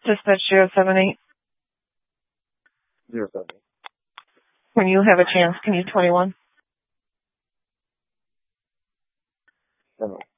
Dispatch 078. 078. When you have a chance, can you 21? No.